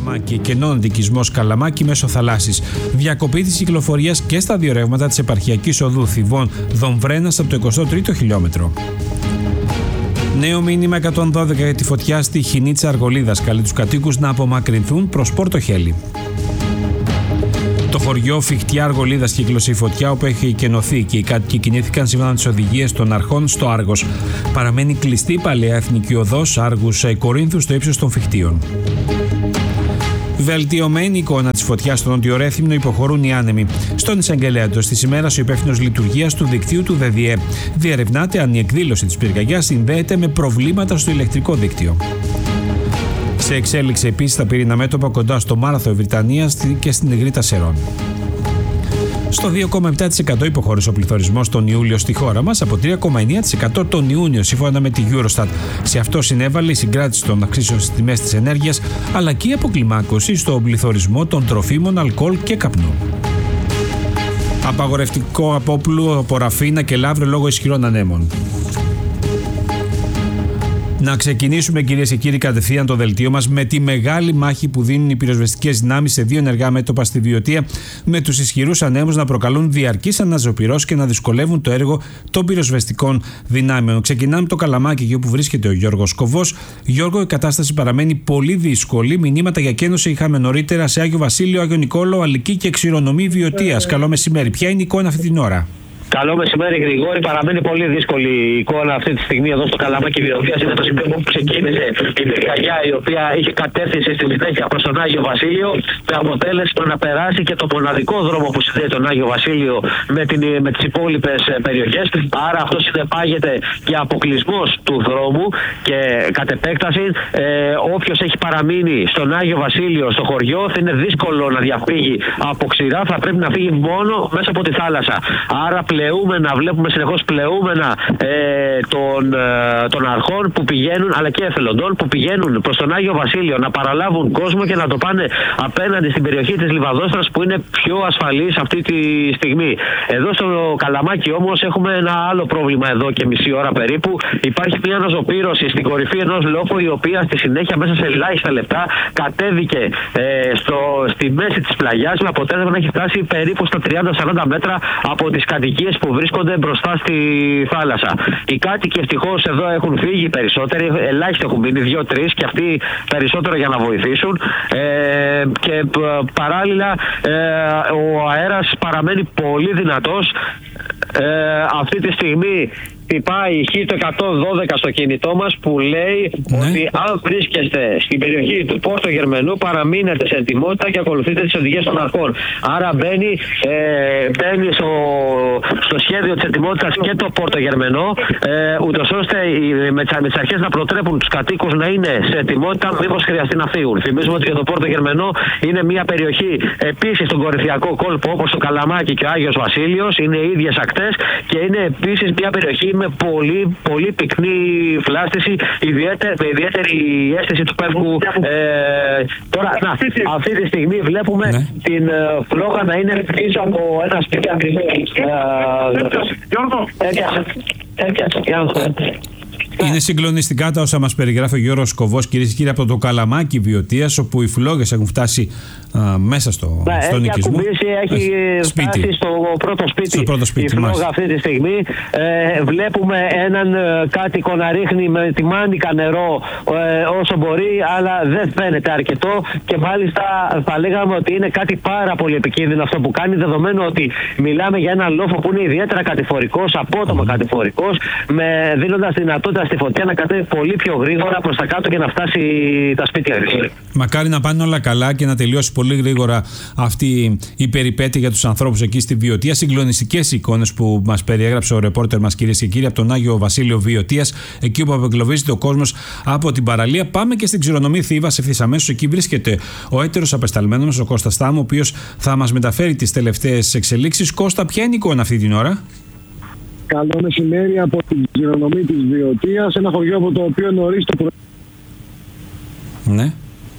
Καλαμάκι, κενό αντικισμός Καλαμάκι μέσω θαλάσσης. Διακοπή της κυκλοφορίας και στα δύο ρεύματα της επαρχιακής οδού Θηβών Δομβρένας από το 23ο χιλιόμετρο. Νέο μήνυμα 112 για τη φωτιά στη Χινίτσα Αργολίδας. Καλεί τους κατοίκους να απομακρυνθούν προς Πόρτο Χέλη. Το χωριό Φιχτιά Αργολίδας κύκλωσε η φωτιά, όπου έχει κενωθεί και οι κάτοικοι κινήθηκαν σύμφωνα με τις οδηγίες των αρχών στο Άργος. Παραμένει κλειστή η παλαιά εθνική οδός Άργους Κορίνθου στο ύψος των Φιχτίων. Βελτιωμένη εικόνα της φωτιάς στο Νότιο Ρέθυμνο υποχωρούν οι άνεμοι. Στον εισαγγελέα του της ημέρας ο υπεύθυνος λειτουργίας του δικτύου του ΔΔΕ διερευνάται αν η εκδήλωση της πυρκαγιάς συνδέεται με προβλήματα στο ηλεκτρικό δίκτυο. Σε εξέλιξη επίσης τα πυρήνα μέτωπα κοντά στο Μάραθο Βρυτανίας και στην Ιγρήτα Σερών. Στο 2,7% υποχώρησε ο πληθωρισμός τον Ιούλιο στη χώρα μας, από 3,9% τον Ιούνιο σύμφωνα με τη Eurostat. Σε αυτό συνέβαλε η συγκράτηση των αυξήσεων στις τιμές της ενέργειας, αλλά και η αποκλιμάκωση στον πληθωρισμό των τροφίμων, αλκοόλ και καπνού. Απαγορευτικό απόπλου από Ραφίνα και Λαύριο λόγω ισχυρών ανέμων. Να ξεκινήσουμε, κυρίες και κύριοι, κατευθείαν το δελτίο μας με τη μεγάλη μάχη που δίνουν οι πυροσβεστικές δυνάμεις σε δύο ενεργά μέτωπα στη Βιωτία, με τους ισχυρούς ανέμους να προκαλούν διαρκείς αναζωπυρώσεις και να δυσκολεύουν το έργο των πυροσβεστικών δυνάμεων. Ξεκινάμε με το Καλαμάκι, εκεί όπου βρίσκεται ο Γιώργος Κοβός. Γιώργο, η κατάσταση παραμένει πολύ δύσκολη. Μηνύματα για κένωση είχαμε νωρίτερα σε Άγιο Βασίλειο, Άγιο Νικόλαο, Αλική και Ξηρονομή Βιωτίας. Καλό μεσημέρι. Ποια είναι η εικόνα αυτή την ώρα? Καλό μεσημέρι, Γρηγόρη. Παραμένει πολύ δύσκολη η εικόνα αυτή τη στιγμή εδώ στο Καλαμάκι Βιωτίας. Είναι το σημείο που ξεκίνησε η πυρκαγιά, η οποία είχε κατεύθυνση στη συνέχεια προς τον Άγιο Βασίλειο, με αποτέλεσμα να περάσει και το μοναδικό δρόμο που συνδέει τον Άγιο Βασίλειο με τις υπόλοιπες περιοχές. Άρα αυτό συνεπάγεται και αποκλεισμός του δρόμου και κατ' επέκταση όποιος έχει παραμείνει στον Άγιο Βασίλειο, στο χωριό, θα είναι δύσκολο να διαφύγει από ξηρά, θα πρέπει να φύγει μόνο μέσα από τη θάλασσα. Άρα βλέπουμε συνεχώς πλεούμενα των αρχών που πηγαίνουν, αλλά και εθελοντών που πηγαίνουν προς τον Άγιο Βασίλειο να παραλάβουν κόσμο και να το πάνε απέναντι στην περιοχή της Λιβαδόστρας, που είναι πιο ασφαλής αυτή τη στιγμή. Εδώ στο Καλαμάκι όμως έχουμε ένα άλλο πρόβλημα εδώ και μισή ώρα περίπου. Υπάρχει μια αναζωπήρωση στην κορυφή ενός λόφου, η οποία στη συνέχεια μέσα σε ελάχιστα λεπτά κατέβηκε στη μέση της πλαγιάς, με αποτέλεσμα να έχει φτάσει περίπου στα 30-40 μέτρα από τις κατοικίες που βρίσκονται μπροστά στη θάλασσα. Οι κάτοικοι ευτυχώς εδώ έχουν φύγει περισσότεροι, ελάχιστοι έχουν μείνει, 2-3, και αυτοί περισσότερο για να βοηθήσουν. Και παράλληλα ο αέρας παραμένει πολύ δυνατός. Αυτή τη στιγμή χτυπάει η το 112 στο κινητό μας, που λέει ότι αν βρίσκεστε στην περιοχή του Πόρτο Γερμενού, παραμείνετε σε ετοιμότητα και ακολουθείτε τις οδηγίες των αρχών. Άρα μπαίνει στο σχέδιο της ετοιμότητας και το Πόρτο Γερμενό, ούτως ώστε με τις αρχές να προτρέπουν τους κατοίκους να είναι σε ετοιμότητα μήπως χρειαστεί να φύγουν. Θυμίζουμε ότι το Πόρτο Γερμενό είναι μια περιοχή επίσης στον κορυφιακό κόλπο, όπως το Καλαμάκι και ο Άγιος Βασίλειος, είναι οι ίδιες ακτές, και είναι επίσης μια περιοχή με πολύ, πολύ πυκνή φλάστηση, με ιδιαίτερη αίσθηση του πεύκου. Τώρα, αυτή τη στιγμή βλέπουμε την φλόγα να είναι πίσω από ένα σπίτι ακριβώς. Είναι συγκλονιστικά τα όσα μας περιγράφει ο Γιώργος Κοβός, κυρίες και κύριοι, από το Καλαμάκι Βιωτίας, όπου οι φλόγες έχουν φτάσει μέσα στον οικισμό. Έχει φτάσει στο πρώτο σπίτι η φλόγα αυτή τη στιγμή. Βλέπουμε έναν κάτοικο να ρίχνει με τη μάνικα νερό όσο μπορεί, αλλά δεν φαίνεται αρκετό, και μάλιστα θα λέγαμε ότι είναι κάτι πάρα πολύ επικίνδυνο αυτό που κάνει, δεδομένου ότι μιλάμε για έναν λόφο που είναι ιδιαίτερα κατηφορικός, απότομα κατηφορικός, δίνοντας δυνατότητα στη φωτιά να κατέβει πολύ πιο γρήγορα προς τα κάτω και να φτάσει τα σπίτια. Μακάρι να πάνε όλα καλά και να τελειώσει πολύ γρήγορα αυτή η περιπέτεια για τους ανθρώπους εκεί στη Βιωτία. Συγκλονιστικές εικόνες που μας περιέγραψε ο ρεπόρτερ μας, κυρίες και κύριοι, από τον Άγιο Βασίλειο Βιωτίας, εκεί όπου απεγκλωβίζεται ο κόσμος από την παραλία. Πάμε και στην Ξηρονομή Θήβας ευθύς αμέσως. Εκεί βρίσκεται ο έτερος απεσταλμένος μας, ο Κώστας Στάμου, ο οποίος θα μας μεταφέρει τις τελευταίες εξελίξεις. Κώστα, ποια είναι η εικόνα αυτή την ώρα? Καλό μεσημέρι από την Ξηρονομή της Βιωτίας, ένα χωριό από το οποίο νωρίς το πρωί. Ναι.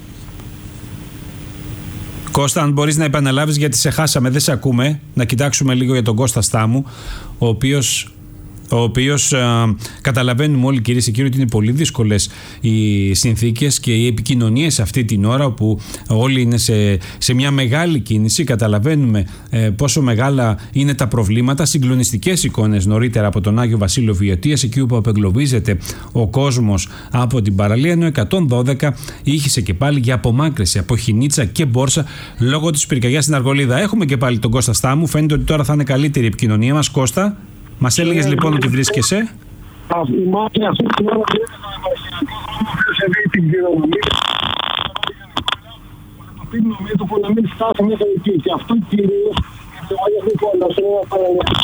Κώστα, αν μπορείς να επαναλάβεις, γιατί σε χάσαμε, δεν σε ακούμε. Να κοιτάξουμε λίγο για τον Κώστα Στάμου, ο οποίος ο οποίος καταλαβαίνουμε όλοι, κυρίες και κύριοι, ότι είναι πολύ δύσκολες οι συνθήκες και οι επικοινωνίες αυτή την ώρα, όπου όλοι είναι σε μια μεγάλη κίνηση. Καταλαβαίνουμε πόσο μεγάλα είναι τα προβλήματα. Συγκλονιστικές εικόνες νωρίτερα από τον Άγιο Βασίλειο Βιωτίας, εκεί όπου απεγκλωβίζεται ο κόσμος από την παραλία, ενώ 112 ήχησε και πάλι για απομάκρυνση από Χινίτσα και Μπόρσα λόγω της πυρκαγιάς στην Αργολίδα. Έχουμε και πάλι τον Κώστα Στάμου. Φαίνεται ότι τώρα θα είναι καλύτερη η επικοινωνία μας. Κώστα, μας έλεγες λοιπόν ότι βρίσκεσαι. Η μάχη αυτή την ώρα είναι σε την κληρονομία. Το πύργο μέτωπο να μην φτάσει μέχρι εκεί. Και αυτό κυρίως το Άγιο Νικόλα είναι ένα παραλιακό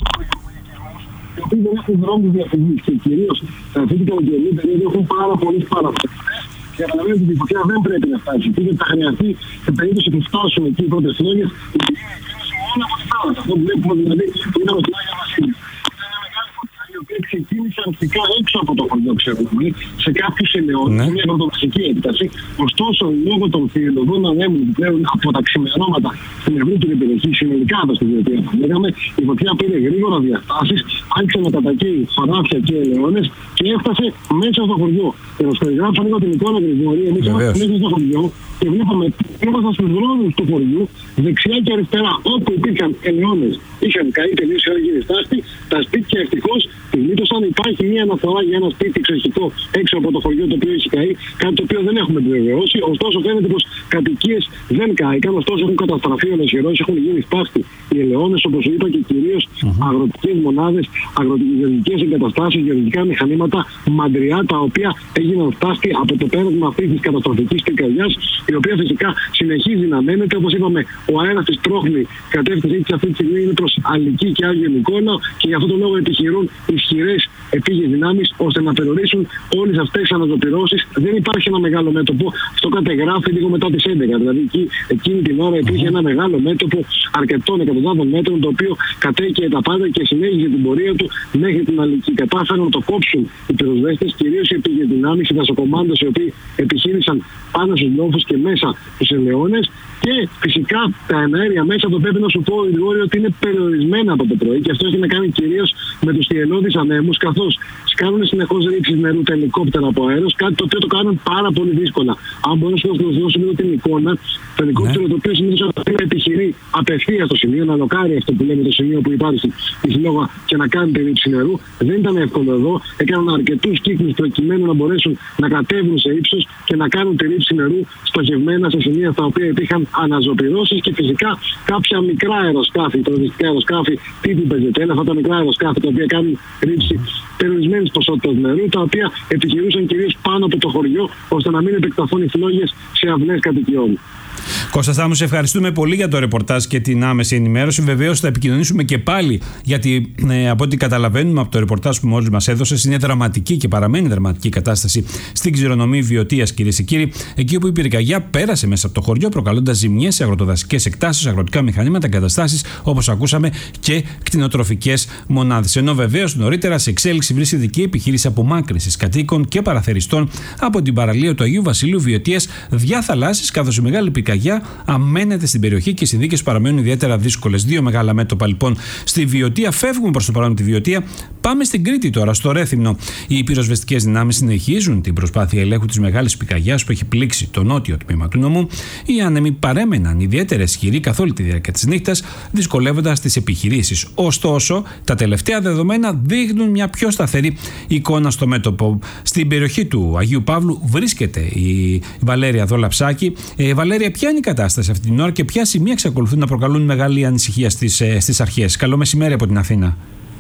οι οποίοι δεν έχουν δρόμους διαφυγής και κυρίως σε αυτή την καλοκαιρινή περίοδο έχουν πάρα πολλούς παραπλανητές. Και καταλαβαίνετε ότι η φωτιά δεν πρέπει να φτάσει. Και θα χρειαστεί σε περίπτωση που φτάσουν εκεί οι πρώτες λόγες η κίνηση μόνο από τη θάλασσα. Αυτό που βλέπουμε δηλαδή που ήταν στην Άγια Βασίλεια. Ήταν μια μεγάλη φωτιά η οποία ξεκίνησε αρχικά έξω από το χωριό, ξέρουμε, σε κάποιους ελαιώνες, μια πρωτοβασική έκταση. Ωστόσο, λόγω των θηριωδών ανέμων που πλέον από τα ξημερώματα στην ευρύτερη περιοχή, συνολικά εδώ στη Βιωτία, η φωτιά πήρε γρήγορα διαστάσεις, άρχισε να κατακαίει χωράφια και ελαιώνες και έφτασε μέσα στο χωριό. Και να περιγράψω λίγο την εικόνα, Γρηγόρη, εμείς είμαστε μέσα στο χωριό και βλέπαμε ήμασταν στους δρόμους του χωριού, δεξιά και αριστερά, όπου υπήρχαν ελαιώνες, είχαν καεί τελείως η όριγη στάστη. Τα σπίτια ευτυχώς τη γλίτωσαν. Υπάρχει μια αναφορά για ένα σπίτι εξοχικό έξω από το χωριό το οποίο έχει καεί, κάτι το οποίο δεν έχουμε επιβεβαιώσει. Ωστόσο, φαίνεται πως κατοικίες δεν κάηκαν, ωστόσο έχουν καταστραφεί ολοσχερώς, έχουν γίνει σπάστη οι ελαιώνες, όπως είπα, και κυρίως αγροτικές μονάδες, αγροτικές εγκαταστάσεις, γεωργικά μηχανήματα, μαντριά, τα οποία έγιναν σπάστη από το πέρασμα αυτής της καταστροφικής πυρκαγιάς, η οποία φυσικά συνεχίζει να μένεται. Όπως είπαμε, ο αέρας της πρόχνει, η κατεύθυνσή της αυτή τη στιγμή είναι προς Αλική και Άγιο Νικόλαο και γι' αυτό τον λόγο επιχειρούν ισχυρές επίγειες δυνάμεις ώστε να περιορίσουν όλες αυτές τις αναζωπυρώσεις. Δεν υπάρχει ένα μεγάλο μέτωπο. Αυτό κατεγράφει λίγο μετά τις 11. Δηλαδή εκείνη την ώρα υπήρχε ένα μεγάλο μέτωπο αρκετών εκατοντάδων μέτρων, το οποίο κατέκαιε τα πάντα και συνέχιζε την πορεία του μέχρι την Αλική. Κατάφεραν να το κόψουν οι πυροσβέστες, κυρίως οι επίγειες δυνάμεις, οι δασοκομάντες, οι οποίοι επιχείρησαν πάνω στους λόφους και μέσα στους ελαιώνες. Και φυσικά τα εναέρια μέσα, το πρέπει να σου πω, Γρηγόρη, ότι είναι περιορισμένα από το πρωί και αυτό έχει να κάνει κυρίως με τους θυελλώδεις ανέμους, καθώς κάνουν συνεχώς ρήψεις νερού τα ελικόπτερα από αέρος, κάτι το οποίο το κάνουν πάρα πολύ δύσκολα. Αν μπορώ να σου δώσω λίγο την εικόνα, το ελικόπτερο το οποίο συνήθως να επιχειρεί απευθείας στο σημείο, να λοκάρει αυτό που λέμε το σημείο που υπάρχει η φλόγα και να κάνει τη ρήψη νερού, δεν ήταν εύκολο εδώ. Έκαναν αρκετούς κύκλους προκειμένου να μπορέσουν να κατέβουν σε ύψος και να κάνουν τη ρήψη νερού στοχευμένα σε σημεία στα οποία υπήρχαν αναζωπυρώσεις και φυσικά κάποια μικρά αεροσκάφη, τουριστικά αεροσκάφη τύπου Πεζετέλα, αυτά τα μικρά αεροσκάφη τα οποία κάνουν ρήψη περιορισμένης ποσότητας νερού, τα οποία επιχειρούσαν κυρίως πάνω από το χωριό ώστε να μην επεκταθούν οι φλόγες σε αυνές κατοικιών. Κώστα Στάμου, σε ευχαριστούμε πολύ για το ρεπορτάζ και την άμεση ενημέρωση. Βεβαίως θα επικοινωνήσουμε και πάλι, γιατί από ό,τι καταλαβαίνουμε από το ρεπορτάζ που μόλις μας έδωσες, είναι δραματική και παραμένει δραματική κατάσταση στην ξηρονομή Βιωτίας, κυρίες και κύριοι, εκεί όπου η πυρκαγιά πέρασε μέσα από το χωριό, προκαλώντας ζημιές σε αγροτοδασικές εκτάσεις, αγροτικά μηχανήματα, εγκαταστάσεις, όπως ακούσαμε, και κτηνοτροφικές μονάδες. Ενώ βεβαίως νωρίτερα σε εξέλιξη βρίσκεται και η επιχείρηση απομάκρυνσης κατοίκων και παραθεριστών από την παραλία του Αγίου Βασιλείου Βιωτίας διαθαλάσσης, καθώς η μεγάλη πυρκαγιά αμένεται στην περιοχή και οι συνθήκες παραμένουν ιδιαίτερα δύσκολες. Δύο μεγάλα μέτωπα λοιπόν στη Βιωτία. Φεύγουμε προς το παρόν από τη Βιωτία. Πάμε στην Κρήτη τώρα, στο Ρέθυμνο. Οι πυροσβεστικές δυνάμεις συνεχίζουν την προσπάθεια ελέγχου της μεγάλης πυρκαγιάς που έχει πλήξει το νότιο τμήμα του νομού. Οι άνεμοι παρέμεναν ιδιαίτερα ισχυροί καθ' όλη τη διάρκεια της νύχτας, δυσκολεύοντας τις επιχειρήσεις. Ωστόσο, τα τελευταία δεδομένα δείχνουν μια πιο σταθερή εικόνα στο μέτωπο. Στην περιοχή του Αγίου Παύλου βρίσκεται η Βαλέρια Δολαψάκη. Βαλέρια, ποια είναι η κατάσταση αυτή την ώρα και ποια σημεία εξακολουθούν να προκαλούν μεγάλη ανησυχία στις αρχές? Καλό μεσημέρι από την Αθήνα.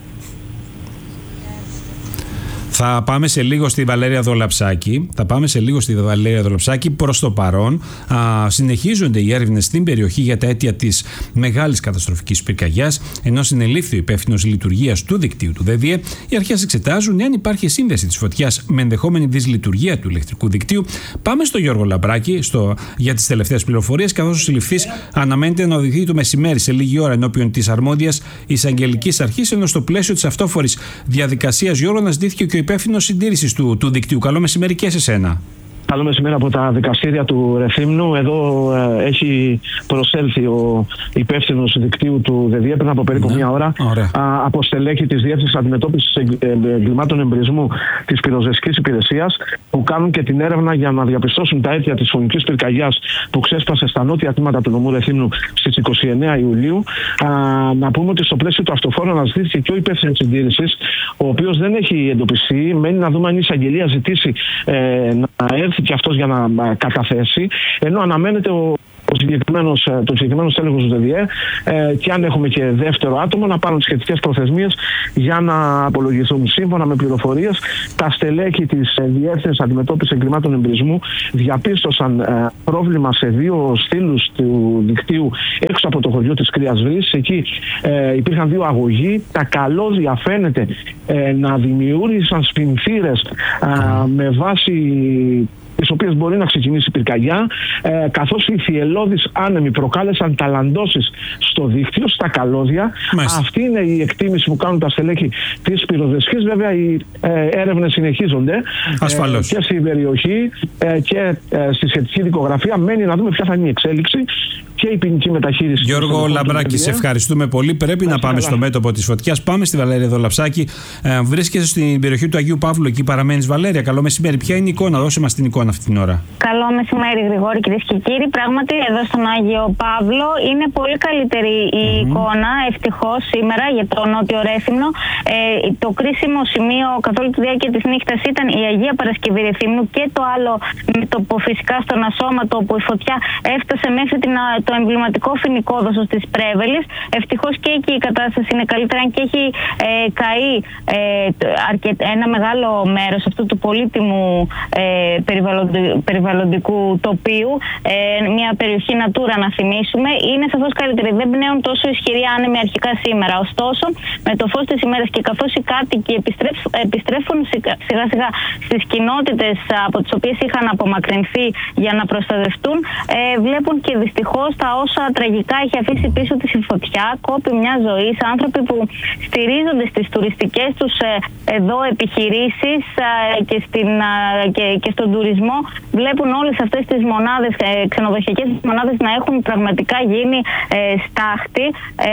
Θα πάμε σε λίγο στη Βαλέρια Δολαψάκη. Προς το παρόν συνεχίζονται οι έρευνες στην περιοχή για τα αίτια της μεγάλης καταστροφικής πυρκαγιάς, ενώ συνελήφθη ο υπεύθυνος λειτουργίας του δικτύου του ΔΔΕ. Οι αρχές εξετάζουν εάν υπάρχει σύνδεση της φωτιάς με ενδεχόμενη δυσλειτουργία του ηλεκτρικού δικτύου. Πάμε στο Γιώργο Λαμπράκη για τις τελευταίες πληροφορίες, καθώς ο συλληφθής αναμένεται να οδηγηθεί το μεσημέρι σε λίγη ώρα ενώπιον της αρμόδιας εισαγγελικής αρχής, ενώ στο πλαίσιο της αυτόφορης διαδικασίας, Γιώργο, να ζητήθηκε και ο υπεύθυνος συντήρησης του δικτύου. Καλό μεσημέρι και σε σένα. Καλό μεσημέρι από τα δικαστήρια του Ρεθύμνου. Εδώ έχει προσέλθει ο υπεύθυνος δικτύου του ΔΔΕ πριν από περίπου μια ώρα από στελέχη της Διεύθυνσης Αντιμετώπισης Εγκλημάτων Εμπρισμού της Πυροσβεστικής Υπηρεσίας, που κάνουν και την έρευνα για να διαπιστώσουν τα αίτια της φωνικής πυρκαγιάς που ξέσπασε στα νότια τμήματα του νομού Ρεθύμνου στις 29 Ιουλίου. Να πούμε ότι στο πλαίσιο του αυτοφόρου αναζητήθηκε και ο υπεύθυνος συντήρησης, ο οποίος δεν έχει εντοπιστεί. Μένει να δούμε αν η εισαγγελία ζητήσει να έρθει και αυτός για να καταθέσει, ενώ αναμένεται το συγκεκριμένο τέλεχος του ΔΔΕ και αν έχουμε και δεύτερο άτομο να πάρουν τις σχετικές προθεσμίες για να απολογηθούν. Σύμφωνα με πληροφορίες, τα στελέχη της Διεύθυνσης Αντιμετώπισης Εγκλημάτων Εμπρισμού διαπίστωσαν πρόβλημα σε 2 στήλους του δικτύου έξω από το χωριό της Κρύας Βρύσης. Εκεί υπήρχαν 2 αγωγοί. Τα καλώδια φαίνεται να δημιούργησαν σπινθήρες με βάση τις οποίες μπορεί να ξεκινήσει η πυρκαγιά, καθώς οι θυελλώδεις άνεμοι προκάλεσαν ταλαντώσεις στο δίκτυο, στα καλώδια. Αυτή είναι η εκτίμηση που κάνουν τα στελέχη της πυροσβεστικής. Βέβαια, οι έρευνες συνεχίζονται και στην περιοχή και στη σχετική δικογραφία. Μένει να δούμε ποια θα είναι η εξέλιξη και η ποινική μεταχείριση. Γιώργο Λαμπράκη, σε ευχαριστούμε πολύ. Πρέπει να πάμε στο μέτωπο της φωτιάς. Πάμε στη Βαλέρια Δολαψάκη. Βρίσκεσαι στην περιοχή του Αγίου Παύλου, εκεί παραμένεις, Βαλέρια. Καλό μεσημέρι. Ποια είναι η εικόνα, δώσε μας την εικόνα αυτή την ώρα. Καλό μεσημέρι, Γρηγόρη, κυρίες και κύριοι. Πράγματι, εδώ στον Άγιο Παύλο είναι πολύ καλύτερη η εικόνα, ευτυχώς, σήμερα για το Νότιο Ρέθυμνο. Το κρίσιμο σημείο καθ' όλη τη διάρκεια της νύχτας ήταν η Αγία Παρασκευή Ρεθύμνου και το άλλο μέτωπο, φυσικά στον Ασώματο, όπου η φωτιά έφτασε μέχρι το εμβληματικό φοινικόδοσο της Πρέβελης. Ευτυχώς και εκεί η κατάσταση είναι καλύτερα, αν και έχει καεί ένα μεγάλο μέρος αυτού του πολύτιμου περιβαλλοντικού τοπίου, μια περιοχή Natura να θυμίσουμε. Είναι σαφώς καλύτερη. Δεν πνέουν τόσο ισχυροί άνεμοι αρχικά σήμερα. Ωστόσο, με το φως της ημέρας και καθώς οι κάτοικοι επιστρέφουν σιγά σιγά στις κοινότητες από τις οποίες είχαν απομακρυνθεί για να προστατευτούν, βλέπουν και δυστυχώς τα όσα τραγικά έχει αφήσει πίσω της η φωτιά. Κόπη μια ζωή. Άνθρωποι που στηρίζονται στις τουριστικές τους εδώ επιχειρήσεις και στον τουρισμό, βλέπουν όλες αυτές τις μονάδες, ξενοδοχειακές μονάδες, να έχουν πραγματικά γίνει στάχτη.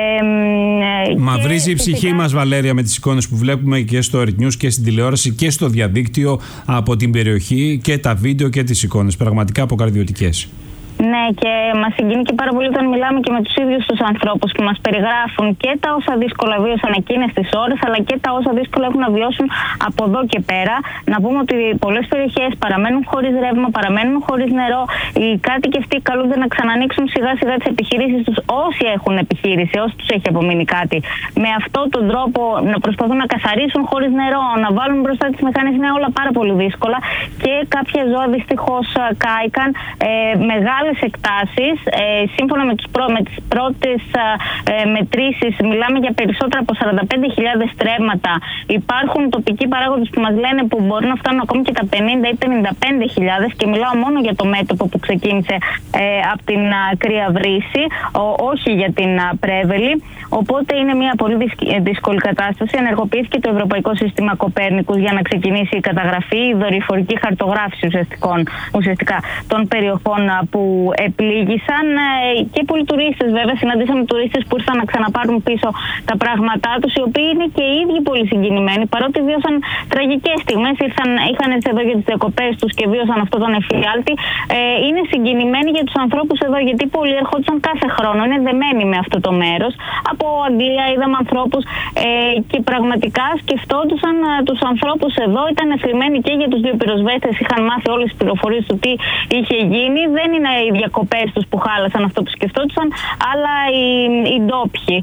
Μαυρίζει η ψυχή μας, Βαλέρια, με τις εικόνες που βλέπουμε και στο Earth News και στην τηλεόραση και στο διαδίκτυο από την περιοχή, και τα βίντεο και τις εικόνες. Πραγματικά αποκαρδιωτικές. Ναι, και μας συγκινεί και πάρα πολύ όταν μιλάμε και με τους ίδιους τους ανθρώπους που μας περιγράφουν και τα όσα δύσκολα βίωσαν εκείνες τις ώρες, αλλά και τα όσα δύσκολα έχουν να βιώσουν από εδώ και πέρα. Να πούμε ότι πολλές περιοχές παραμένουν χωρίς ρεύμα, παραμένουν χωρίς νερό. Οι κάτοικοι αυτοί καλούνται να ξανανοίξουν σιγά σιγά τις επιχειρήσεις τους, όσοι έχουν επιχείρηση, όσοι τους έχει απομείνει κάτι. Με αυτόν τον τρόπο να προσπαθούν να καθαρίσουν χωρίς νερό, να βάλουν μπροστά τις μηχανές, είναι όλα πάρα πολύ δύσκολα. Και κάποια ζώα δυστυχώς κάηκαν. Μεγάλες εκτάσεις. Σύμφωνα με τις πρώτες μετρήσεις, μιλάμε για περισσότερα από 45.000 στρέμματα. Υπάρχουν τοπικοί παράγοντες που μας λένε που μπορεί να φτάνουν ακόμη και τα 50 ή 55.000, και μιλάω μόνο για το μέτωπο που ξεκίνησε από την Κρύα Βρύση, όχι για την Πρέβελη. Οπότε είναι μια πολύ δύσκολη κατάσταση. Ενεργοποιήθηκε το Ευρωπαϊκό Σύστημα Κοπέρνικους για να ξεκινήσει η καταγραφή, η δορυφορική χαρτογράφηση ουσιαστικά των περιοχών που επλήγησαν, και πολλοί τουρίστες, βέβαια. Συναντήσαμε τουρίστες που ήρθαν να ξαναπάρουν πίσω τα πράγματά τους, οι οποίοι είναι και οι ίδιοι πολύ συγκινημένοι, παρότι βίωσαν τραγικές στιγμές. Είχαν έρθει εδώ για τις διακοπές τους και βίωσαν αυτόν τον εφιάλτη. Είναι συγκινημένοι για τους ανθρώπους εδώ, γιατί πολλοί ερχόντουσαν κάθε χρόνο, είναι δεμένοι με αυτό το μέρος. Από Αγγλία είδαμε ανθρώπους και πραγματικά σκεφτόντουσαν τους ανθρώπους εδώ. Ήταν θλιμμένοι και για τους 2 πυροσβέστες, είχαν μάθει όλες τις πληροφορίες του τι είχε γίνει. Δεν είναι οι διακοπές τους που χάλασαν αυτό που σκεφτόντουσαν, αλλά οι ντόπιοι.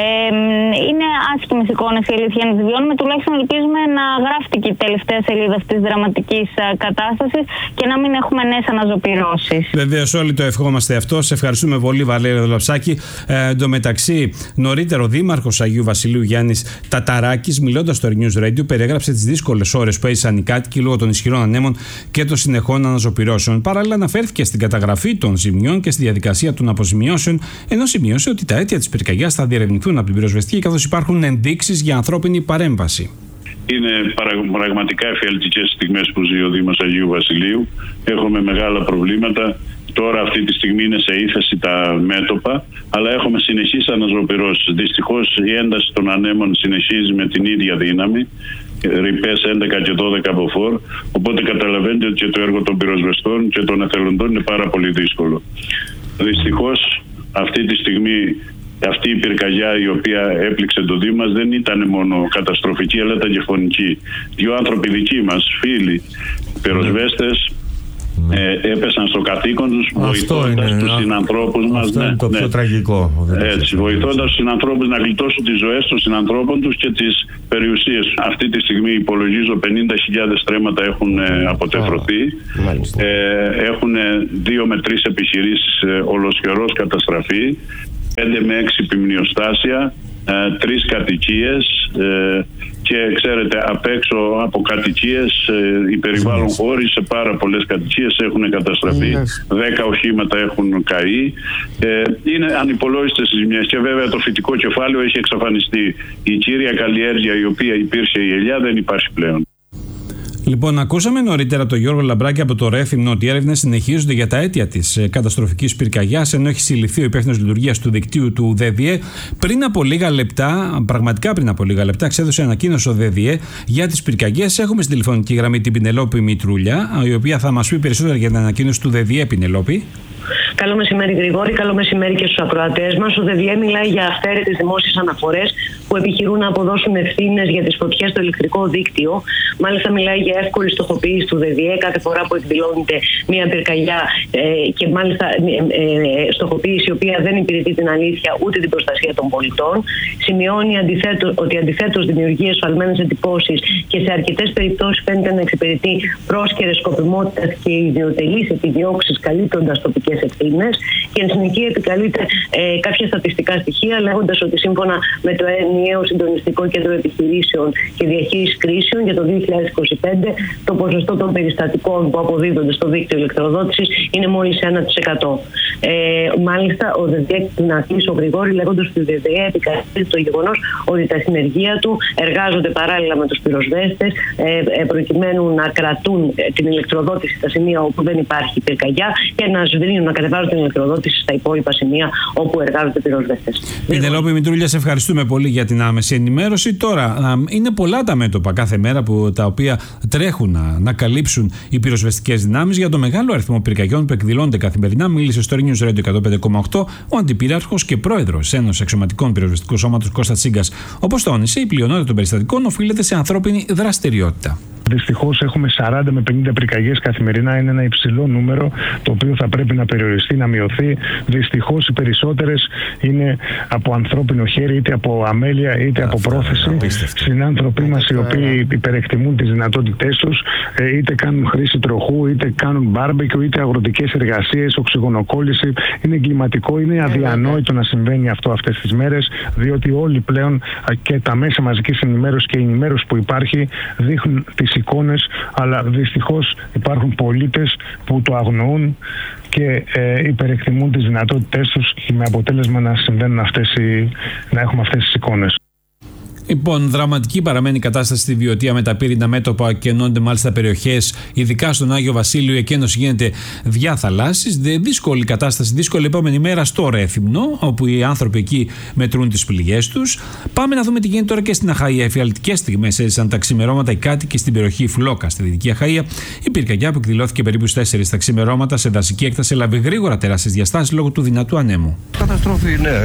Είναι άσχημες εικόνες, η αλήθεια να τις βιώνουμε. Τουλάχιστον ελπίζουμε να γράφτηκε και η τελευταία σελίδα αυτής της δραματικής κατάστασης και να μην έχουμε νέες αναζωπυρώσεις. Βεβαίως, όλοι το ευχόμαστε αυτό. Σε ευχαριστούμε πολύ, Βαλέρια Δολαψάκη. Εν τω μεταξύ, νωρίτερα ο Δήμαρχος Αγίου Βασιλείου, Γιάννης Ταταράκης, μιλώντας στο News Radio, περιέγραψε τις δύσκολες ώρες που έζησαν οι κάτοικοι λόγω των ισχυρών ανέμων και των συνεχών αναζωπυρώσεων. Παράλληλα, αναφέρθηκε στην καταγραφή των ζημιών και στη διαδικασία των αποζημιώσεων, ενώ σημείωσε ότι τα αίτια της πυρκαγιάς θα διερευνηθούν από την πυροσβεστική, καθώς υπάρχουν ενδείξεις για ανθρώπινη παρέμβαση. Είναι πραγματικά εφιαλτικές στιγμές που ζει ο Δήμος Αγίου Βασιλείου. Έχουμε μεγάλα προβλήματα. Τώρα αυτή τη στιγμή είναι σε ύφεση τα μέτωπα, αλλά έχουμε συνεχείς αναζωπυρώσεις. Δυστυχώς η ένταση των ανέμων συνεχίζει με την ίδια δύναμη, ρηπές 11 και 12 από φόρ, οπότε καταλαβαίνετε ότι και το έργο των πυροσβεστών και των εθελοντών είναι πάρα πολύ δύσκολο. Δυστυχώς αυτή τη στιγμή αυτή η πυρκαγιά η οποία έπληξε το Δήμο μας δεν ήταν μόνο καταστροφική, αλλά ήταν και φωνική. Δύο άνθρωποι δικοί μας, φίλοι, πυροσβέστες, έπεσαν στο καθήκον τους, βοηθώντας τους συνανθρώπους μας. Αυτό είναι το πιο τραγικό. Έτσι, βοηθώντας τους συνανθρώπους να γλιτώσουν τις ζωές των συνανθρώπων τους και τις περιουσίες. Αυτή τη στιγμή υπολογίζω 50.000 στρέμματα έχουν αποτεφρωθεί. Έχουν 2 με 3 επιχειρήσεις ολοσχερός καταστραφεί, 5 με 6 επιμνιοστάσια, 3 κατοικίες και ξέρετε απ' έξω από κατοικίες οι περιβάλλον χώροι σε πάρα πολλές κατοικίες έχουν καταστραφεί, 10 οχήματα έχουν καεί, είναι ανυπολόγιστες οι ζημιές και βέβαια το φυτικό κεφάλαιο έχει εξαφανιστεί. Η κύρια καλλιέργεια η οποία υπήρχε, η ελιά, δεν υπάρχει πλέον. Λοιπόν, ακούσαμε νωρίτερα τον Γιώργο Λαμπράκη από το Ρέθυμνο ότι οι έρευνες συνεχίζονται για τα αίτια της καταστροφικής πυρκαγιάς, ενώ έχει συλληφθεί ο υπεύθυνος λειτουργίας του δικτύου του ΔΔΕ. Πριν από λίγα λεπτά, πραγματικά πριν από λίγα λεπτά, εξέδωσε ανακοίνωση ο ΔΔΕ για τις πυρκαγιές. Έχουμε στη τηλεφωνική γραμμή την Πινελόπη Μητρούλια, η οποία θα μας πει περισσότερα για την ανακοίνωση του ΔΔΕ. Πινελόπη. Καλό μεσημέρι, Γρηγόρη. Καλό μεσημέρι και στους ακροατές μας. Ο ΔΔΕ μιλάει για αυθαίρετες δημόσιες αναφορές που επιχειρούν να αποδώσουν ευθύνες για τις φωτιές στο ηλεκτρικό δίκτυο. Μάλιστα, μιλάει για εύκολη στοχοποίηση του ΔΔΕ κάθε φορά που εκδηλώνεται μια πυρκαγιά και μάλιστα στοχοποίηση η οποία δεν υπηρετεί την αλήθεια ούτε την προστασία των πολιτών. Σημειώνει ότι αντιθέτως δημιουργεί εσφαλμένες εντυπώσεις και σε αρκετές περιπτώσεις φαίνεται να εξυπηρετεί πρόσκαιρες σκοπιμότητας και ιδιωτελείς επιδιώξεις καλύπτοντας τοπικές ευθύνες. Και εν συνεχεία επικαλείται κάποια στατιστικά στοιχεία, λέγοντας ότι σύμφωνα με το ενιαίο συντονιστικό κέντρο επιχειρήσεων και διαχείρισης κρίσεων για το 2025, το ποσοστό των περιστατικών που αποδίδονται στο δίκτυο ηλεκτροδότησης είναι μόλις 1%. Μάλιστα, ο ΔΔΕ, να κλείσω, Γρηγόρη, λέγοντας ότι ο ΔΔΕ επικαλείται το γεγονός ότι τα συνεργεία του εργάζονται παράλληλα με τους πυροσβέστες προκειμένου να κρατούν την ηλεκτροδότηση στα σημεία όπου δεν υπάρχει πυρκαγιά και να σβήνουν, να κατεβάζουν την ηλεκτροδότηση στα υπόλοιπα σημεία όπου εργάζονται πυροσβέστες. Πινελόπη Μητρούλια, σε ευχαριστούμε πολύ για την άμεση ενημέρωση. Τώρα, είναι πολλά τα μέτωπα κάθε μέρα τα οποία τρέχουν να καλύψουν οι πυροσβεστικές δυνάμεις για το μεγάλο αριθμό πυρκαγιών που εκδηλώνται καθημερινά. Μίλησε στο News Radio 105,8 ο Αντιπύραρχος και πρόεδρος Ένωσης Αξιωματικών Πυροσβεστικού Σώματος Κώστας Τσίγκας. Όπως τόνισε, η πλειονότητα των περιστατικών οφείλεται σε ανθρώπινη δραστηριότητα. Δυστυχώς έχουμε 40 με 50 πυρκαγιές καθημερινά. Είναι ένα υψηλό νούμερο το οποίο θα πρέπει να περιοριστεί, να μειωθεί. Δυστυχώς οι περισσότερες είναι από ανθρώπινο χέρι, είτε από αμέλεια είτε από πρόθεση. Συνάνθρωποι μας οι οποίοι υπερεκτιμούν τις δυνατότητές τους, είτε κάνουν χρήση τροχού, είτε κάνουν μπάρμπεκιου, είτε αγροτικές εργασίες, οξυγονοκόλληση. Είναι εγκληματικό, είναι αδιανόητο να συμβαίνει αυτό αυτές τις μέρες, διότι όλοι πλέον και τα μέσα μαζικής ενημέρωσης και η ενημέρωση που υπάρχει δείχνουν τις εικόνες, αλλά δυστυχώς υπάρχουν πολίτες που το αγνοούν και υπερεκτιμούν τις δυνατότητές τους και με αποτέλεσμα να συμβαίνουν να έχουμε αυτές τις εικόνες. Λοιπόν, δραματική παραμένει η κατάσταση στη Βιωτία με τα πύρινα μέτωπα και ενώνονται μάλιστα περιοχές, ειδικά στον Άγιο Βασίλειο. Η εκένωση γίνεται διαθαλάσσης. Δύσκολη κατάσταση, δύσκολη επόμενη μέρα στο Ρέθυμνο, όπου οι άνθρωποι εκεί μετρούν τις πληγές τους. Πάμε να δούμε τι γίνεται τώρα και στην Αχαΐα. Εφιαλτικές στιγμές έζησαν τα ξημερώματα οι κάτοικοι στην περιοχή Φλόκα, στη Δυτική Αχαΐα. Η πυρκαγιά που εκδηλώθηκε περίπου στις 4 τα ξημερώματα σε δασική έκταση έλαβε γρήγορα τεράστιες διαστάσεις λόγω του δυνατού ανέμου. Καταστροφή, ναι.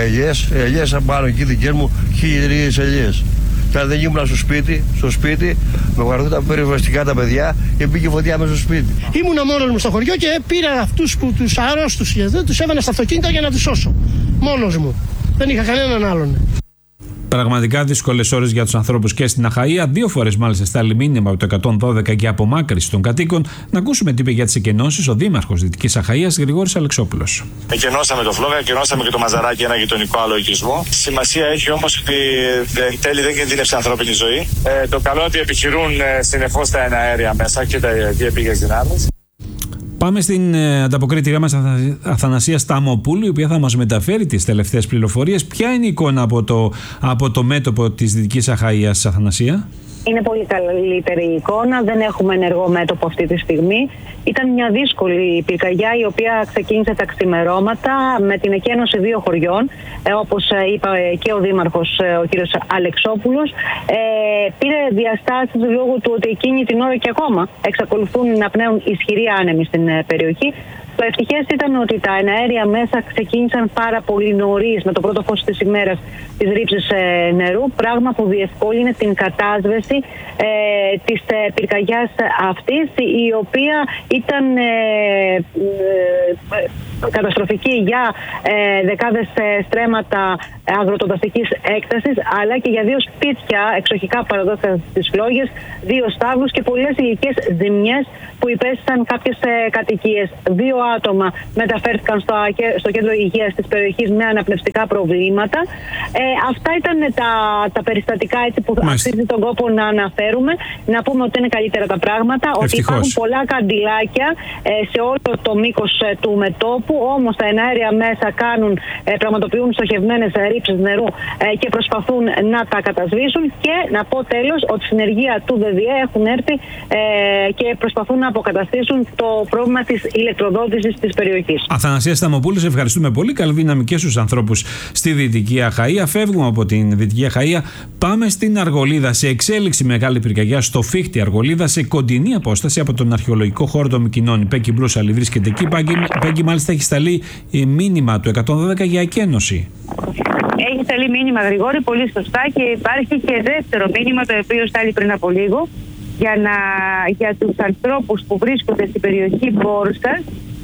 Ελιές απάνω εκεί δικές μου, χιλιάδες ελιές. Και αν δεν ήμουν στο σπίτι, με βαρθούν τα περιβαστικά τα παιδιά και μπήκε φωτιά μέσα στο σπίτι. Ήμουνα μόνος μου στο χωριό και πήρα αυτούς που τους αρρώστους και δεν τους έβανα στα αυτοκίνητα για να τους σώσω. Μόνος μου. Δεν είχα κανέναν άλλον. Πραγματικά δύσκολες ώρες για τους ανθρώπους και στην Αχαΐα. 2 φορές μάλιστα στάλει μήνυμα από το 112 για απομάκρυνση των κατοίκων. Να ακούσουμε τι είπε για τις εκενώσεις ο Δήμαρχος Δυτικής Αχαΐας, Γρηγόρης Αλεξόπουλος. Εκενώσαμε το Φλόκα, εκενώσαμε και το Μαζαράκι, ένα γειτονικό άλλο οικισμό. Σημασία έχει όμως ότι εν τέλει δεν κινδύνευσε ανθρώπινη ζωή. Το καλό είναι ότι επιχειρούν συνεχώς τα εναέρια μέσα και τα διεπήγες δυνάμεις. Πάμε στην ανταποκρίτηριά μας Αθανασία Σταμοπούλου, η οποία θα μας μεταφέρει τις τελευταίες πληροφορίες. Ποια είναι η εικόνα από το μέτωπο της Δυτικής Αχαΐας, Αθανασία? Είναι πολύ καλύτερη η εικόνα, δεν έχουμε ενεργό μέτωπο αυτή τη στιγμή. Ήταν μια δύσκολη πυρκαγιά η οποία ξεκίνησε τα ξημερώματα με την εκένωση 2 χωριών, όπως είπε και ο Δήμαρχος ο κ. Αλεξόπουλος. Πήρε διαστάσεις λόγω του ότι εκείνη την ώρα και ακόμα εξακολουθούν να πνέουν ισχυροί άνεμοι στην περιοχή. Το ευτυχές ήταν ότι τα εναέρια μέσα ξεκίνησαν πάρα πολύ νωρίς με το πρώτο φως της ημέρας της ρήψης νερού, πράγμα που διευκόλυνε την κατάσβεση της πυρκαγιάς αυτής, η οποία ήταν καταστροφική για δεκάδες στρέμματα αγροτοδασικής έκτασης, αλλά και για 2 σπίτια εξοχικά παραδόθηκαν στις φλόγες, 2 στάβλους και πολλές υλικές ζημιές που υπέστησαν κάποιες κατοικίες. 2 άτομα μεταφέρθηκαν στο κέντρο υγείας της περιοχής με αναπνευστικά προβλήματα. Αυτά ήταν τα περιστατικά έτσι, που αξίζει τον κόπο να αναφέρουμε. Να πούμε ότι είναι καλύτερα τα πράγματα, ότι υπάρχουν πολλά καντιλάκια σε όλο το μήκος του μετώπου, όμως τα εναέρια μέσα πραγματοποιούν στοχευμένες ρήψεις νερού και προσπαθούν να τα κατασβήσουν. Και να πω τέλος ότι συνεργεία του ΔΔΕ έχουν έρθει και προσπαθούν να αποκαταστήσουν το πρόβλημα της ηλεκτροδότησης της περιοχής. Αθανασία Σταμοπούλου, σε ευχαριστούμε πολύ. Καλή δύναμη και στους ανθρώπους στη Δυτική Αχαΐα. Φεύγουμε από την Δυτική Αχαΐα. Πάμε στην Αργολίδα. Σε εξέλιξη μεγάλη πυρκαγιά στο Φίχτη Αργολίδα, σε κοντινή απόσταση από τον αρχαιολογικό χώρο των Μυκηνών. Η Πέκκι Μπρούσαλη βρίσκεται εκεί. Πέκκι, μάλιστα, έχει σταλεί μήνυμα του 112 για εκένωση. Έχει σταλεί μήνυμα, Γρηγόρη, πολύ σωστά, και υπάρχει και δεύτερο μήνυμα το οποίο στάλει πριν από λίγο για τους ανθρώπους που βρίσκονται στην περιοχή Μπόρσας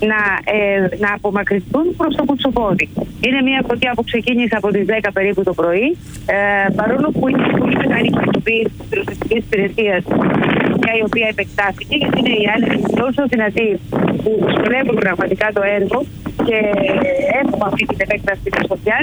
να απομακρυνθούν προς το Κουτσοπόδι. Είναι μια φωτιά που ξεκίνησε από τις 10 περίπου το πρωί, παρόλο που είναι πολύ μεγάλη κινητοποίηση της πυροσβεστικής υπηρεσίας, η οποία επεκτάθηκε, γιατί είναι οι άνεμοι τόσο δυνατοί που δυσκολεύουν πραγματικά το έργο και έχουμε αυτή την επέκταση της φωτιάς.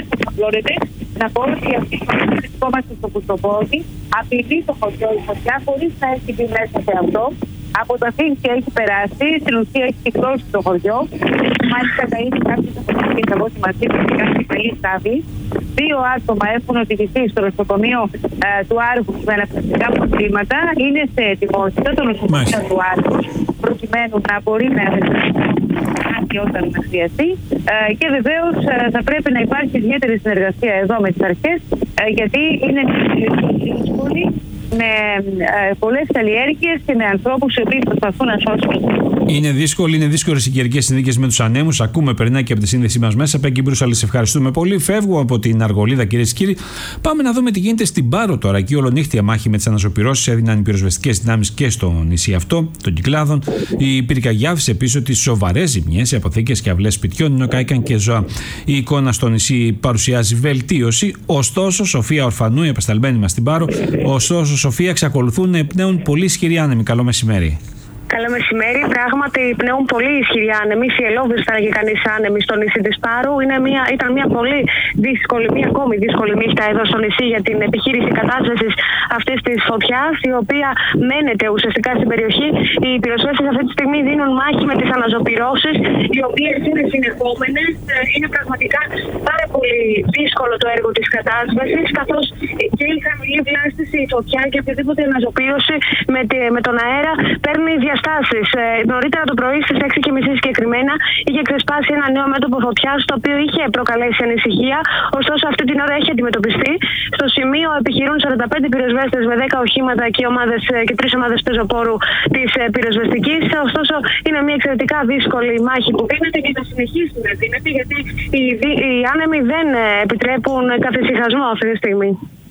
Να πω ότι αυτή τη στιγμή βρισκόμαστε στο Κουτσοπόδι, απειλεί το χωριό η φωτιά χωρίς να έχει μπει μέσα σε αυτό. Από το Φίχτη έχει περάσει, στην ουσία έχει κυκλώσει το χωριό. Μάλιστα τα ήδη κάποιες αποδείξεις από ό,τι μας είπαν και κάποιοι καλοί στάδοι. 2 άτομα έχουν οδηγηθεί στο νοσοκομείο του Άργους με αναπνευστικά προβλήματα. Είναι σε ετοιμότητα το νοσοκομείο του Άργους, προκειμένου να μπορεί να και όταν χρειαστεί. Και βεβαίως θα πρέπει να υπάρχει ιδιαίτερη συνεργασία εδώ με τις αρχές, γιατί είναι δύσκολη, με πολλές καλλιέργειες και με ανθρώπους οι οποίοι προσπαθούν να σώσουν. Είναι δύσκολες οι καιρικές συνθήκες με τους ανέμους. Ακούμε, περνάει και από τη σύνδεσή μας μέσα. Πέκκι Μπρούσαλη, σε ευχαριστούμε πολύ. Φεύγω από την Αργολίδα, κυρίες και κύριοι. Πάμε να δούμε τι γίνεται στην Πάρο τώρα. Εκεί ολονύχτια μάχη με τις αναζωπυρώσεις έδιναν οι πυροσβεστικές δυνάμεις και στο νησί αυτό, των Κυκλάδων. Η πυρκαγιά άφησε πίσω τις σοβαρές ζημιές σε αποθήκες και αυλές σπιτιών, ενώ κάηκαν και ζώα. Η εικόνα στο νησί παρουσιάζει βελτίωση. Ωστόσο, Σοφία Ορφανού, η απεσταλμένη μας στην Πάρο, Σοφία, εξακολουθούν να πνέουν πολύ ισχυροί άνεμοι. Καλό μεσημέρι. Καλό μεσημέρι. Πράγματι, πνέουν πολύ ισχυροί άνεμοι. Φιελώδης θα έλεγε κανείς άνεμοι στο νησί της Πάρου. Ήταν μια πολύ δύσκολη, μια ακόμη δύσκολη νύχτα εδώ στο νησί για την επιχείρηση κατάσβεσης αυτής της φωτιάς, η οποία μένεται ουσιαστικά στην περιοχή. Οι πυροσβέστες αυτή τη στιγμή δίνουν μάχη με τις αναζωπυρώσεις, οι οποίες είναι συνεχόμενες. Είναι πραγματικά πάρα πολύ δύσκολο το έργο της κατάσβεσης, καθώς και η χαμηλή βλάστηση, η φωτιά και οποιαδήποτε αναζωπήρωση με τον αέρα παίρνει διαστάσεις. Νωρίτερα το πρωί στις 6:30 συγκεκριμένα είχε ξεσπάσει ένα νέο μέτωπο φωτιάς, το οποίο είχε προκαλέσει ανησυχία. Ωστόσο, αυτή την ώρα έχει αντιμετωπιστεί. Στο σημείο επιχειρούν 45 πυροσβέστες με 10 οχήματα και 3 ομάδες πεζοπόρου της πυροσβεστικής. Ωστόσο, είναι μια εξαιρετικά δύσκολη μάχη που δίνεται και θα συνεχίσει να δίνεται, γιατί οι άνεμοι δεν επιτρέπουν καθησυχασμό αυτή τη στιγμή.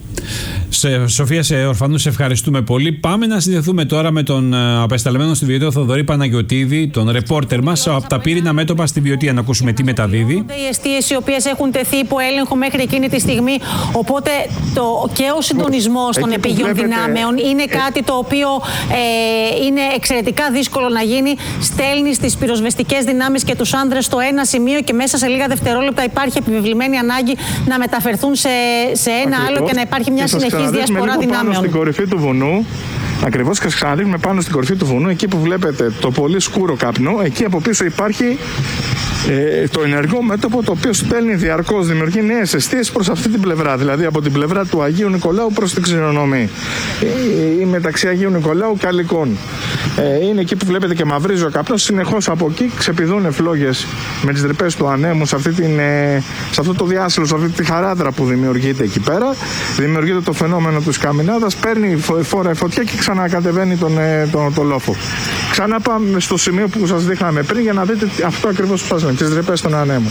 Σοφία Ορφανού, σε ευχαριστούμε πολύ. Πάμε να συνδεθούμε τώρα με τον απεσταλμένο στη Βιωτία Θοδωρή Παναγιωτίδη, τον ρεπόρτερ μας από τα πύρινα μέτωπα στη Βιωτία, να ακούσουμε τι μεταδίδει. Οι εστίες οι οποίες έχουν τεθεί υπό έλεγχο μέχρι εκείνη τη στιγμή. Οπότε και ο συντονισμός των επίγειων δυνάμεων είναι κάτι το οποίο είναι εξαιρετικά δύσκολο να γίνει. Στέλνει τις πυροσβεστικές δυνάμεις και τους άνδρες στο ένα σημείο και μέσα σε λίγα δευτερόλεπτα υπάρχει επιβεβλημένη ανάγκη να μεταφερθούν σε ένα άλλο και να υπάρχει μια συνεχής διασπορά δυνάμεων. Πάνω στην κορυφή του βουνού, ακριβώς, και σας ξαναδείχνουμε πάνω στην κορυφή του βουνού, εκεί που βλέπετε το πολύ σκούρο καπνό, εκεί από πίσω υπάρχει το ενεργό μέτωπο το οποίο στέλνει διαρκώς, δημιουργεί νέες εστίες προς αυτή την πλευρά, δηλαδή από την πλευρά του Αγίου Νικολάου προς την Ξηρονομή ή μεταξύ Αγίου Νικολάου Καλικών. Είναι εκεί που βλέπετε και μαυρίζει ο καπνός, συνεχώς από εκεί ξεπηδούν φλόγες με τις ρηπές του ανέμου σε αυτό το διάσυλο, σε αυτή τη χαράδρα που δημιουργείται εκεί πέρα. Δημιουργείται το φαινόμενο της καμινάδας, παίρνει φόρα φωτιά και ξανακατεβαίνει τον λόφο. Ξανά πάμε στο σημείο που σας δείχναμε πριν για να δείτε αυτό ακριβώς που πάσαμε, τις ρηπές των ανέμου.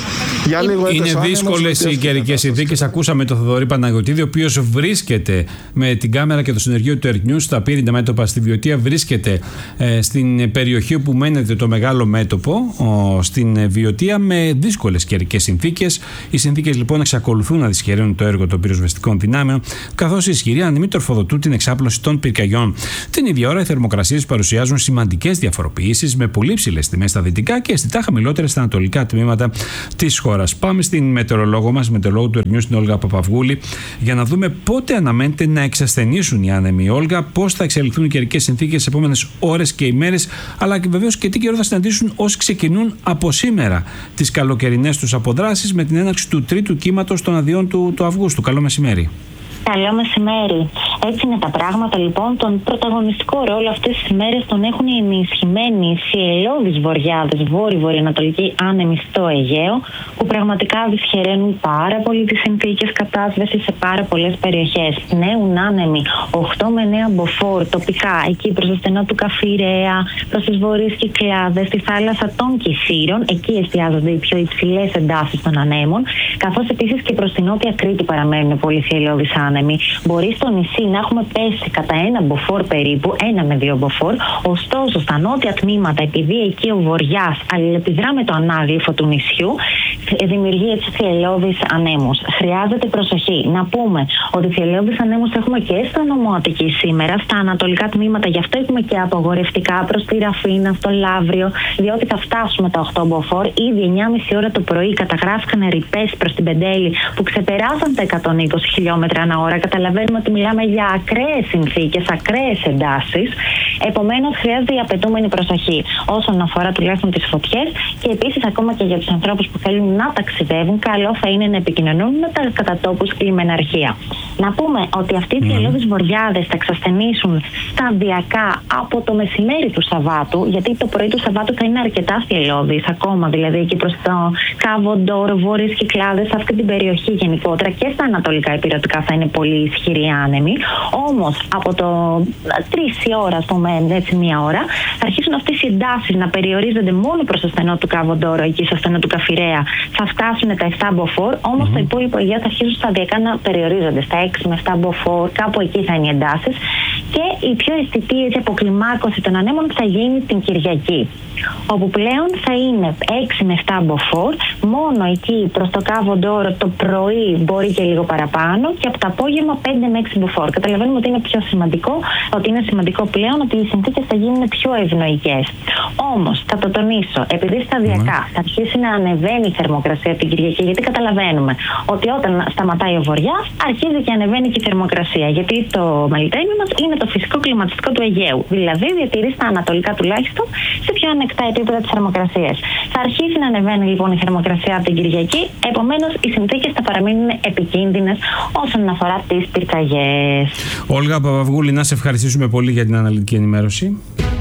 Είναι δύσκολες οι καιρικές συνθήκες. Ακούσαμε τον Θοδωρή Παναγιωτίδη, ο οποίος βρίσκεται με την κάμερα και το συνεργείο του Earth News στα πύριντα μέτωπα στη Βιωτία. Βρίσκεται στην περιοχή όπου μένεται το μεγάλο μέτωπο, στην Βιωτία, με δύσκολες καιρικές συνθήκες. Οι συνθήκες λοιπόν εξακολουθούν να δυσχεραίνουν το έργο των πυροσβεστικών δυνάμεων, καθώς οι ισχυροί άνεμοι τροφοδοτούν την εξάπλωση των πυρκαγιών. Την ίδια ώρα, οι θερμοκρασίες παρουσιάζουν σημαντικές διαφοροποιήσεις, με πολύ ψηλές τιμές στα δυτικά και αισθητά χαμηλότερες στα ανατολικά τμήματα της χώρας. Πάμε στην μετεωρολόγο μας, μετεωρολόγο του Earth News, την Όλγα Παπαυγούλη, για να δούμε πότε αναμένεται να εξασθενήσουν οι άνεμοι. Όλγα, πώς θα εξελιχθούν οι καιρικές συνθήκες τις επόμενες ώρες και ημέρες, αλλά και βεβαίως και τι καιρό θα συναντήσουν όσοι ξεκινούν από σήμερα τις καλοκαιρινές τους αποδράσεις με την έναρξη του τρίτου κύματος των αδειών του Αυγούστου. Καλό μεσημέρι. Καλό μεσημέρι. Έτσι είναι τα πράγματα λοιπόν. Τον πρωταγωνιστικό ρόλο αυτές τις μέρες τον έχουν οι ενισχυμένοι θυελλώδεις βοριάδες, βόρειο-βορειοανατολικοί άνεμοι στο Αιγαίο, που πραγματικά δυσχεραίνουν πάρα πολύ τις συνθήκες κατάσβεσης σε πάρα πολλές περιοχές. Πνέουν άνεμοι 8 με 9 μποφόρ τοπικά, εκεί προς το στενό του Καφιρέα, προς τις βορείς Κυκλάδες, στη θάλασσα των Κηφείρων. Εκεί εστιάζονται οι πιο υψηλές εντάσεις των ανέμων, καθώς επίσης και προς την νότια Κρήτη παραμένουν πολύ θυελλώδεις άνεμοι. Μπορεί στο νησί να έχουμε πέσει κατά 1 μποφόρ περίπου, 1 με 2 μποφόρ. Ωστόσο, στα νότια τμήματα, επειδή εκεί ο βοριάς αλληλεπιδρά με το ανάγλυφο του νησιού, δημιουργεί έτσι θυελλώδεις ανέμους. Χρειάζεται προσοχή. Να πούμε ότι θυελλώδεις ανέμους έχουμε και στο νομό Αττικής σήμερα, στα ανατολικά τμήματα. Γι' αυτό έχουμε και απογορευτικά προς τη Ραφίνα, στο Λαύριο, διότι θα φτάσουμε τα 8 μποφόρ. Ήδη 9.30 ώρα το πρωί καταγράφηκαν ρηπές προς την Πεντέλη που ξεπεράσαν τα 120 χιλιόμετρα ανά ώρα. Καταλαβαίνουμε ότι μιλάμε για ακραίες συνθήκες, ακραίες εντάσεις. Επομένως, χρειάζεται η απαιτούμενη προσοχή όσον αφορά τουλάχιστον τις φωτιές και επίσης ακόμα και για τους ανθρώπους που θέλουν να ταξιδεύουν. Καλό θα είναι να επικοινωνούν με τα κατά τόπους λιμεναρχεία. Να πούμε ότι αυτοί οι θυελλώδεις βοριάδες θα εξασθενήσουν σταδιακά από το μεσημέρι του Σαββάτου, γιατί το πρωί του Σαββάτου θα είναι αρκετά θυελλώδεις ακόμα, δηλαδή εκεί προς το Κάβο Ντόρο, Βόρειες Κυκλάδες, σε αυτή την περιοχή γενικότερα και στα ανατολικά ηπειρωτικά θα είναι πολύ ισχυροί άνεμοι. Όμως από το 3 η ώρα, έτσι 1 ώρα, θα αρχίσουν αυτές οι εντάσεις να περιορίζονται μόνο προς το στενό του Κάβο Ντόρο, εκεί στο στενό του Καφιρέα. Θα φτάσουν τα 7 μποφόρ, όμως το υπόλοιπο Αιγαίο θα αρχίσουν σταδιακά να περιορίζονται στα 6 με 7 μποφόρ, κάπου εκεί θα είναι οι εντάσεις. Και η πιο αισθητή αποκλιμάκωση των ανέμων θα γίνει την Κυριακή, όπου πλέον θα είναι 6 με 7 μποφόρ, μόνο εκεί προς το Κάβο Ντόρο το πρωί μπορεί και λίγο παραπάνω και από το απόγευμα 5 με 6 μποφόρ. Καταλαβαίνουμε ότι είναι πιο σημαντικό, ότι είναι σημαντικό πλέον ότι οι συνθήκες θα γίνουν πιο ευνοϊκές. Όμως, θα το τονίσω, επειδή σταδιακά θα αρχίσει να ανεβαίνει η θερμοκρασία την Κυριακή, γιατί καταλαβαίνουμε ότι όταν σταματάει ο βοριάς, αρχίζει και ανεβαίνει και η θερμοκρασία. Γιατί το Μελιτένιο μας είναι το φυσικό κλιματιστικό του Αιγαίου. Δηλαδή, διατηρεί στα ανατολικά τουλάχιστον σε πιο ανεκτά επίπεδα της θερμοκρασίας. Θα αρχίσει να ανεβαίνει λοιπόν η θερμοκρασία από την Κυριακή, επομένως οι συνθήκες θα παραμείνουν επικίνδυνες όσον αφορά τις πυρκαγιές. Όλγα Παπαυγούλη, να σε ευχαριστήσουμε πολύ για την αναλυτική ενημέρωση.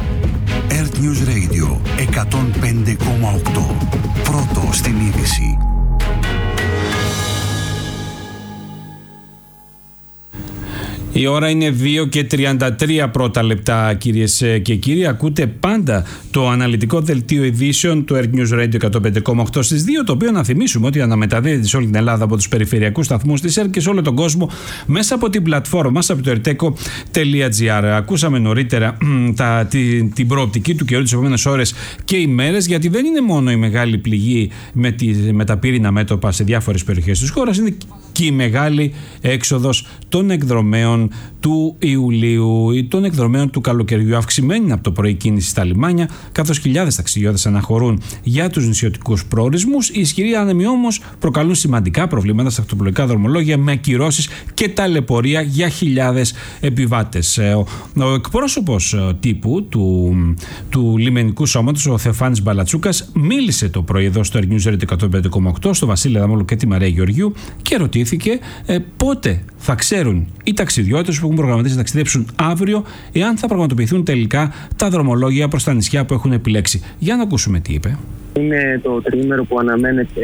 Earth News Radio 105,8. Πρώτο στην είδηση. Η ώρα είναι 2 και 33 πρώτα λεπτά, κυρίες και κύριοι. Ακούτε πάντα το αναλυτικό δελτίο ειδήσεων του Earth News Radio 105,8 στις 2, το οποίο να θυμίσουμε ότι αναμεταδίδεται σε όλη την Ελλάδα από τους περιφερειακούς σταθμούς της ΕΡΤ και σε όλο τον κόσμο μέσα από την πλατφόρμα μας, από το erteco.gr. Ακούσαμε νωρίτερα την προοπτική του καιρού τις επόμενες ώρες και ημέρες, γιατί δεν είναι μόνο η μεγάλη πληγή με τα πύρινα μέτωπα σε διάφορες περιοχές της χώρας, είναι και η μεγάλη έξοδος των εκδρομέων εκδρομέων του Ιουλίου ή των εκδρομέων του καλοκαιριού. Αυξημένη από το πρωί κίνηση στα λιμάνια, καθώς χιλιάδες ταξιδιώτες αναχωρούν για τους νησιωτικούς προορισμούς. Οι ισχυροί άνεμοι όμως προκαλούν σημαντικά προβλήματα στα ακτοπλοϊκά δρομολόγια, με ακυρώσεις και ταλαιπωρία για χιλιάδες επιβάτες. Ο εκπρόσωπος τύπου του λιμενικού σώματος, ο Θεοφάνης Μπαλατσούκας, μίλησε το πρωί εδώ στο News Radio 105,8 στο Βασίλη Αδαμόλου και τη Μαρία Γεωργίου και ρωτήθηκε πότε θα ξέρουν οι ταξιδιώτες που έχουν προγραμματίσει να ταξιδέψουν αύριο, εάν θα πραγματοποιηθούν τελικά τα δρομολόγια προς τα νησιά που έχουν επιλέξει. Για να ακούσουμε τι είπε. Είναι το τριήμερο που αναμένεται